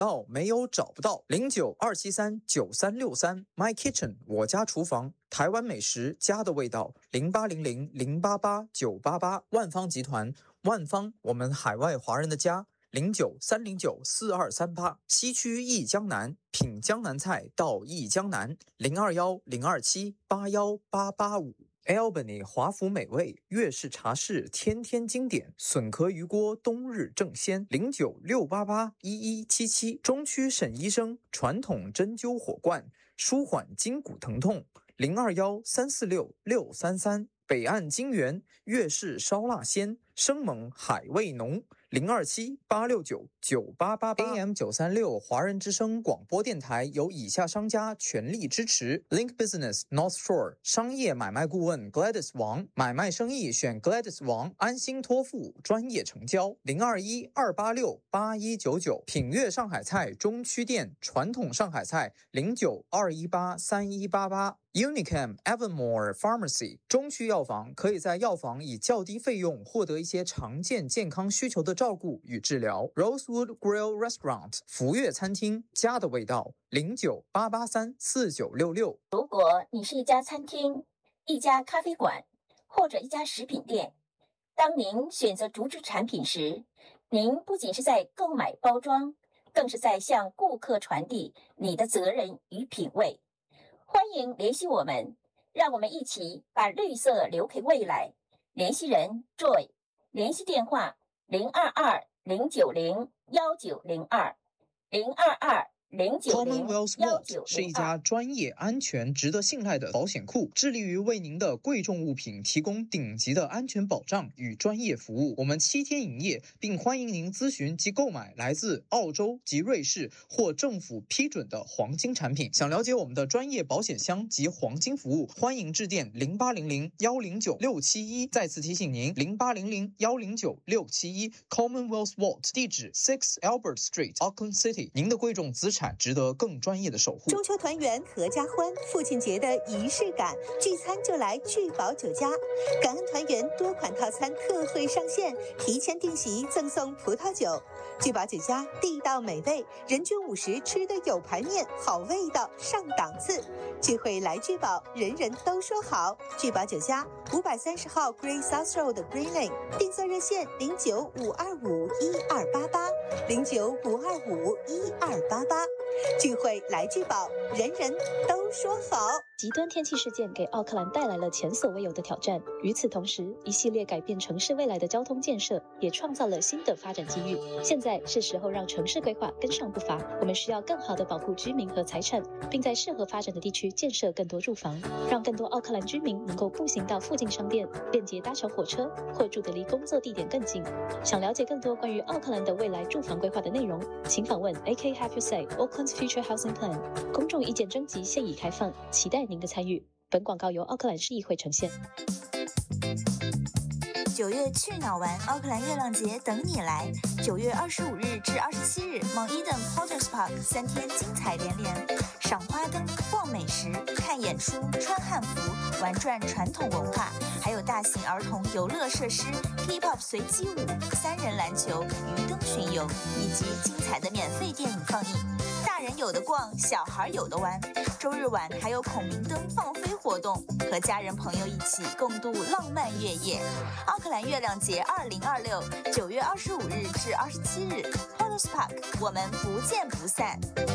到没有找不到，0927393363 My Kitchen 我家厨房，台湾美食家的味道，0800088988万方集团，万方我们海外华人的家。093094238，西区忆江南，品江南菜到忆江南，02102781885。Albany 华府美味粤式茶室，天天经典，笋壳鱼锅冬日正鲜，096881177。中区沈医生传统针灸火罐，舒缓筋骨疼痛，021346633。北岸金源粤式烧腊鲜，生猛海味浓，02786998888。AM936 华人之声广播电台由以下商家全力支持 ：Link Business North Shore 商业买卖顾问 Gladys 王，买卖生意选 Gladys 王，安心托付，专业成交，02128689199。品悦上海菜中区店，传统上海菜0921831188。Unicam Evermore Pharmacy 中区药房，可以在药房以较低费用获得一些常见健康需求的照顾与治疗。Rosewood Grill Restaurant 福悦餐厅，家的味道，098834966。 如果你是一家餐厅、一家咖啡馆或者一家食品店，当您选择竹制产品时，您不仅是在购买包装，更是在向顾客传递你的责任与品味。欢迎联系我们，让我们一起把绿色留给未来。联系人 Joy， 联系电话022-0901-1902，022-090-1902。 Commonwealth Vault 是一家专业、安全、值得信赖的保险库，致力于为您的贵重物品提供顶级的安全保障与专业服务。我们7天营业，并欢迎您咨询及购买来自澳洲及瑞士或政府批准的黄金产品。想了解我们的专业保险箱及黄金服务，欢迎致电0800109671。再次提醒您，0800109671。Commonwealth Vault 地址6 Albert Street Auckland City。您的贵重资产值得更专业的守护。 中秋团圆合家欢，父亲节的仪式感，聚餐就来聚宝酒家。感恩团圆多款套餐特惠上线，提前订席赠送葡萄酒。聚宝酒家地道美味，人均50，吃的有排面，好味道上档次。聚会来聚宝，人人都说好。聚宝酒家530号 Grey South Road Green Lane， 订座热线0952512888，0952512888。聚会来聚宝，人人都说好。 极端天气事件给奥克兰带来了前所未有的挑战，与此同时，一系列改变城市未来的交通建设也创造了新的发展机遇。现在是时候让城市规划跟上步伐，我们需要更好地保护居民和财产，并在适合发展的地区建设更多住房，让更多奥克兰居民能够步行到附近商店，便捷搭乘火车，或住得离工作地点更近。想了解更多关于奥克兰的未来住房规划的内容，请访问 AK Have You Say Auckland's Future Housing Plan。公众意见征集现已开放，期待您的参与。本广告由奥克兰市议会呈现。 9月去哪玩？奥克兰月亮节等你来！9月25日至27日，Mount Eden Potters Park 3天精彩连连，赏花灯、逛美食、看演出、穿汉服、玩转传统文化，还有大型儿童游乐设施、Hip-Hop 随机舞、3人篮球、鱼灯巡游，以及精彩的免费电影放映。大人有的逛，小孩有的玩。周日晚还有孔明灯放飞活动，和家人朋友一起共度浪漫月夜。奥克兰月亮节2026，9月25日至27日 ，Potters Park， 我们不见不散。